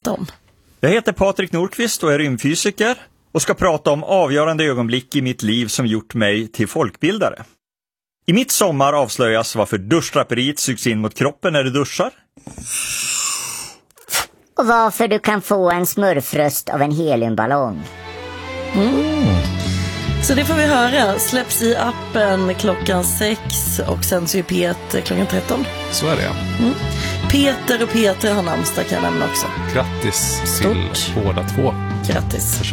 om? Jag heter Patrik Nordqvist och är rymdfysiker och ska prata om avgörande ögonblick i mitt liv som gjort mig till folkbildare. I mitt sommar avslöjas varför duschdraperiet sugs in mot kroppen när du duschar. Och varför du kan få en smurfröst av en heliumballong. Så det får vi höra. Släpps i appen klockan 6 och sen så är Peter klockan 13. Så är det. Peter och Peter har namnsdag, kan jag nämna också. Grattis Stort. till båda två. Grattis.